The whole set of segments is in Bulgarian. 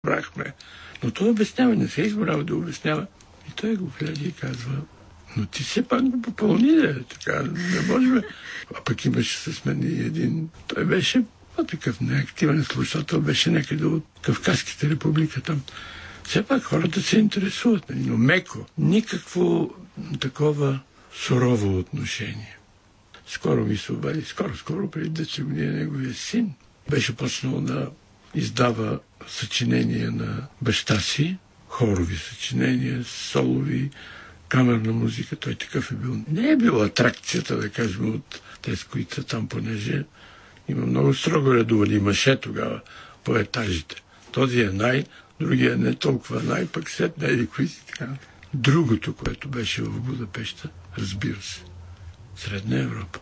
разбрахме. Но той обяснява, не се избрал да обяснява. И той го гледа и казва, но ти все пак го попълни, така, не можем. А пък имаше с мен и един. Той беше такъв неактивен слушател, беше някъде от Кавказските република там. Все пак хората се интересуват, но меко. Никакво такова сурово отношение. Скоро ми се обади, скоро преди 10 години неговия син беше почнал да издава съчинения на баща си, хорови съчинения, солови, камерна музика. Той такъв е бил. Не е бил атракцията, да кажем, от тези, които са там, понеже има много строго редувани мъже тогава по етажите. Този е другия не толкова пък след кои си така. Другото, което беше в Будапеща, разбира се, Средна Европа.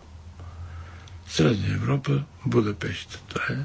Средна Европа, Будапеща. Това е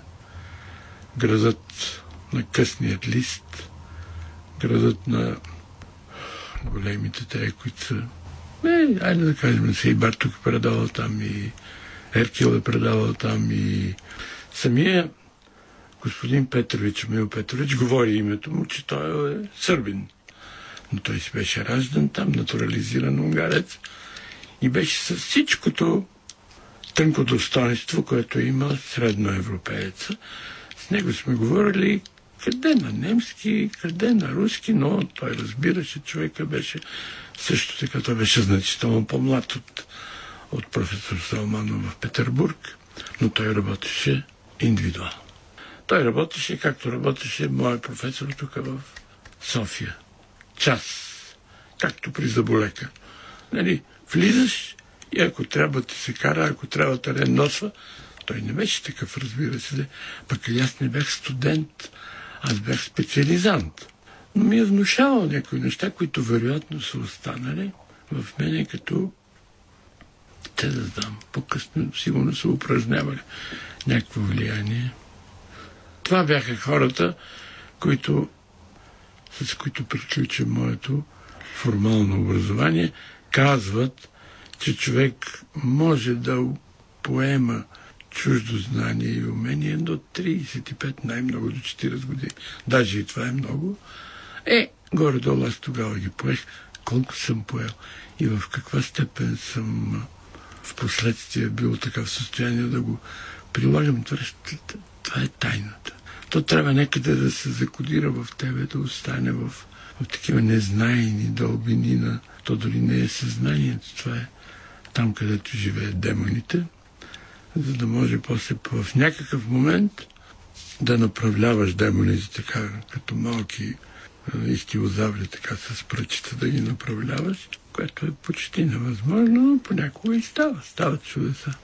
градът на късният лист, градът на големите те, които са... айде да кажем, и Барток е предавал там, и Еркил е предавал там, и самия господин Петрович, Мил Петрович, говори името му, че той е сърбин. Но той си беше раждан там, натурализиран унгарец и беше с всичкото тънко достоинство, което има средноевропееца. С него сме говорили къде на немски, къде на руски, но той разбираше, човека беше също така, той беше значително по-млад от професор Салманов в Петербург, но той работеше индивидуално. Той работеше, както работеше моят професор тук в София. Час. Както при заболека. Влизаш и ако трябва да се кара, ако трябва да носва, той не беше такъв, разбира се. Пък и аз не бях студент, аз бях специализант. Но ми е внушавал някои неща, които вероятно са останали в мене като те да знам. По-късно сигурно са упражнявали някакво влияние. Това бяха хората, с които приключи моето формално образование, казват, че човек може да поема чуждо знание и умение до 35, най-много до 40 години. Даже и това е много. Горе-долу аз тогава ги поех. Колко съм поел и в каква степен съм в последствие бил така в състояние да го прилагам. Това е тайната. То трябва някъде да се закодира в тебе, да остане в такива незнайни дълбини. То дори не е съзнанието. Това е там, където живеят демоните, за да може после в някакъв момент да направляваш демоните така, като малки ихтиозаври, така с пръчета да ги направляваш, което е почти невъзможно, но понякога и става. Стават чудеса.